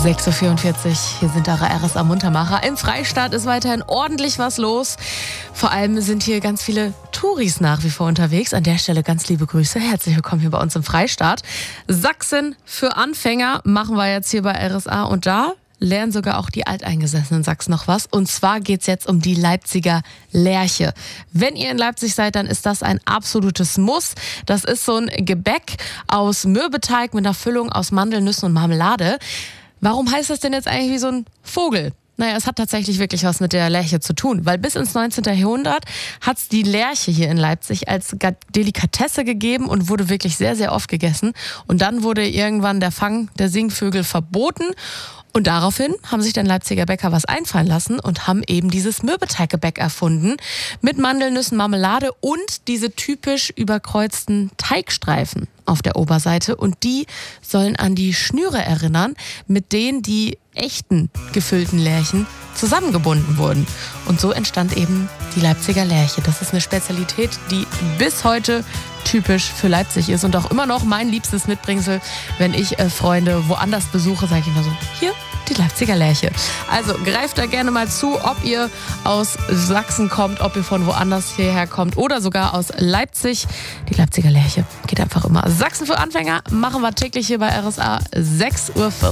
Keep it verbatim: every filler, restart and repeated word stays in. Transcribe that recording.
sechs Uhr vierundvierzig, hier sind eure R S A-Muntermacher. Im Freistaat ist weiterhin ordentlich was los. Vor allem sind hier ganz viele Touris nach wie vor unterwegs. An der Stelle ganz liebe Grüße. Herzlich willkommen hier bei uns im Freistaat. Sachsen für Anfänger machen wir jetzt hier bei R S A. Und da lernen sogar auch die alteingesessenen Sachsen noch was. Und zwar geht es jetzt um die Leipziger Lerche. Wenn ihr in Leipzig seid, dann ist das ein absolutes Muss. Das ist so ein Gebäck aus Mürbeteig mit einer Füllung aus Mandeln, Nüssen und Marmelade. Warum heißt das denn jetzt eigentlich wie so ein Vogel? Naja, es hat tatsächlich wirklich was mit der Lerche zu tun, weil bis ins neunzehnten Jahrhundert hat es die Lerche hier in Leipzig als Delikatesse gegeben und wurde wirklich sehr, sehr oft gegessen. Und dann wurde irgendwann der Fang der Singvögel verboten. Und daraufhin haben sich dann Leipziger Bäcker was einfallen lassen und haben eben dieses Mürbeteiggebäck erfunden mit Mandeln, Nüssen, Marmelade und diese typisch überkreuzten Teigstreifen auf der Oberseite. Und die sollen an die Schnüre erinnern, mit denen die echten gefüllten Lerchen zusammengebunden wurden. Und so entstand eben die Leipziger Lerche. Das ist eine Spezialität, die bis heute typisch für Leipzig ist und auch immer noch mein liebstes Mitbringsel. Wenn ich äh, Freunde woanders besuche, sage ich immer so, hier, die Leipziger Lerche. Also greift da gerne mal zu, ob ihr aus Sachsen kommt, ob ihr von woanders hierher kommt oder sogar aus Leipzig. Die Leipziger Lerche geht einfach immer. Sachsen für Anfänger machen wir täglich hier bei R S A, sechs Uhr vierzig.